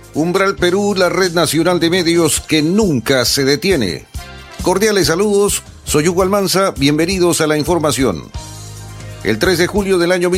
Umbral Perú, la red nacional de medios que nunca se detiene. Cordiales saludos, soy Hugo Almanza, bienvenidos a la información. El 3 de julio del año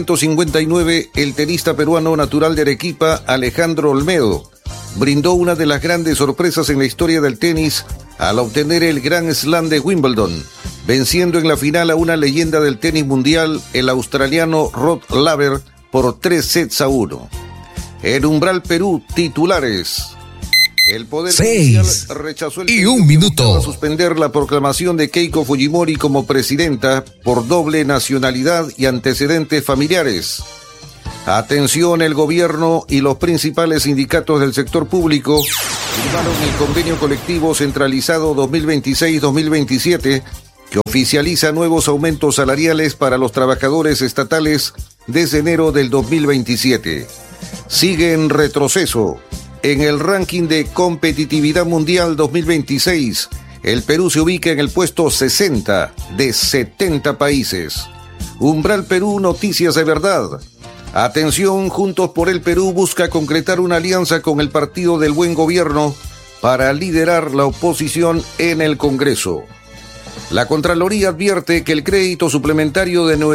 1959, el tenista peruano natural de Arequipa, Alejandro Olmedo, brindó una de las grandes sorpresas en la historia del tenis al obtener el Grand Slam de Wimbledon, venciendo en la final a una leyenda del tenis mundial, el australiano Rod Laver, por 3-1. En Umbral Perú, titulares. El Poder Judicial rechazó el pedido a suspender la proclamación de Keiko Fujimori como presidenta por doble nacionalidad y antecedentes familiares. Atención, el gobierno y los principales sindicatos del sector público firmaron el convenio colectivo centralizado 2026-2027 que oficializa nuevos aumentos salariales para los trabajadores estatales desde enero del 2027. Sigue en retroceso. En el ranking de competitividad mundial 2026, el Perú se ubica en el puesto 60 de 70 países. Umbral Perú, noticias de verdad. Atención, Juntos por el Perú busca concretar una alianza con el Partido del Buen Gobierno para liderar la oposición en el Congreso. La Contraloría advierte que el crédito suplementario de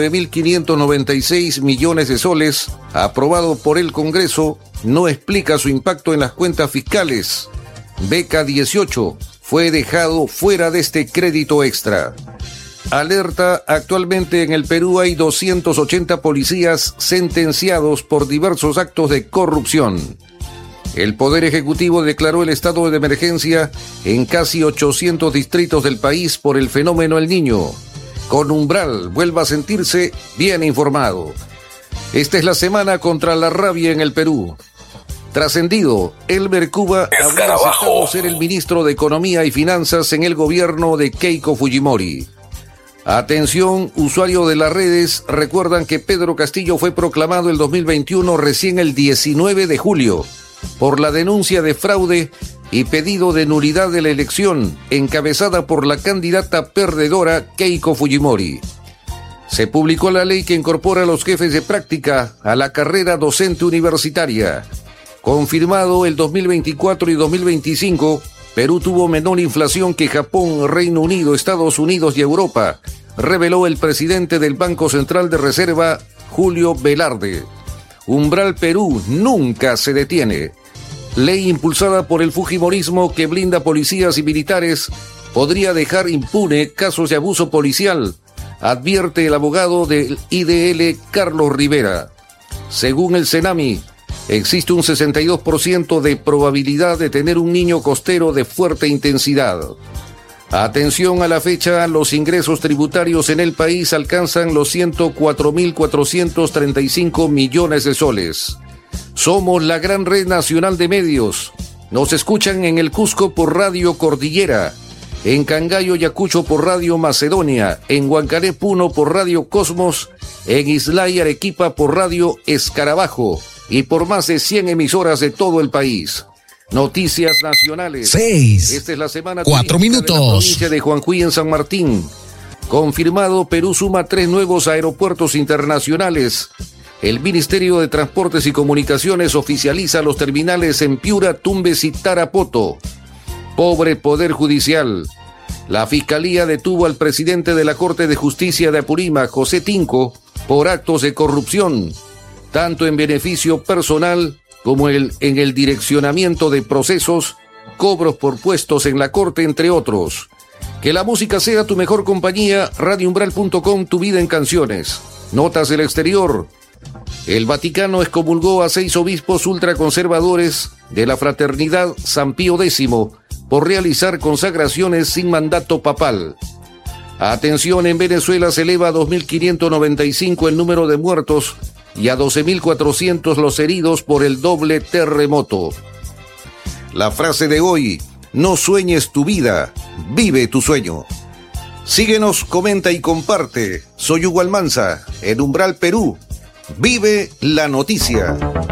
9.596 millones de soles, aprobado por el Congreso, no explica su impacto en las cuentas fiscales. Beca 18 fue dejado fuera de este crédito extra. Alerta, actualmente en el Perú hay 280 policías sentenciados por diversos actos de corrupción. El Poder Ejecutivo declaró el estado de emergencia en casi 800 distritos del país por el fenómeno El Niño. Con Umbral, vuelva a sentirse bien informado. Esta es la semana contra la rabia en el Perú. Trascendido, Elmer Cuba habría aceptado ser el ministro de Economía y Finanzas en el gobierno de Keiko Fujimori. Atención, usuarios de las redes recuerdan que Pedro Castillo fue proclamado el 2021 recién el 19 de julio por la denuncia de fraude y pedido de nulidad de la elección encabezada por la candidata perdedora Keiko Fujimori. Se publicó la ley que incorpora a los jefes de práctica a la carrera docente universitaria. Confirmado el 2024 y 2025, Perú tuvo menor inflación que Japón, Reino Unido, Estados Unidos y Europa, reveló el presidente del Banco Central de Reserva, Julio Velarde. Umbral Perú nunca se detiene. Ley impulsada por el fujimorismo que blinda policías y militares podría dejar impune casos de abuso policial, advierte el abogado del IDL Carlos Rivera. Según el Senami, existe un 62% de probabilidad de tener un niño costero de fuerte intensidad. Atención, a la fecha, los ingresos tributarios en el país alcanzan los 104.435 millones de soles. Somos la gran red nacional de medios. Nos escuchan en el Cusco por Radio Cordillera, en Cangallo y Ayacucho por Radio Macedonia, en Huancané Puno por Radio Cosmos, en Islay y Arequipa por Radio Escarabajo y por más de 100 emisoras de todo el país. Noticias nacionales. 6. Esta es la semana 4 minutos. De la provincia de Juanjuy en San Martín. Confirmado, Perú suma 3 nuevos aeropuertos internacionales. El Ministerio de Transportes y Comunicaciones oficializa los terminales en Piura, Tumbes y Tarapoto. Pobre Poder Judicial. La Fiscalía detuvo al presidente de la Corte de Justicia de Apurímac, José Tinco, por actos de corrupción, tanto en beneficio personal como en el direccionamiento de procesos, cobros por puestos en la Corte, entre otros. Que la música sea tu mejor compañía. RadioUmbral.com, tu vida en canciones. Notas del exterior. El Vaticano excomulgó a 6 obispos ultraconservadores de la Fraternidad San Pío X por realizar consagraciones sin mandato papal. Atención, en Venezuela se eleva a 2.595 el número de muertos y a 12.400 los heridos por el doble terremoto. La frase de hoy: no sueñes tu vida, vive tu sueño. Síguenos, comenta y comparte. Soy Hugo Almanza, en Umbral Perú. Vive la noticia.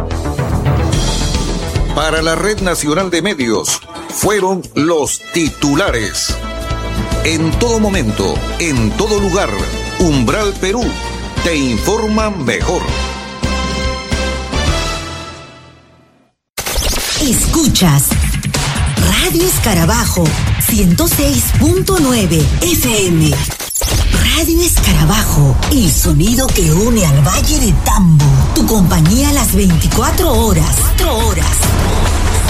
Para la Red Nacional de Medios, fueron los titulares. En todo momento, en todo lugar, Umbral Perú te informa mejor. Escuchas Radio Escarabajo 106.9 FM. Radio Escarabajo, el sonido que une al Valle de Tambo. Tu compañía a las 24 horas. 4 horas.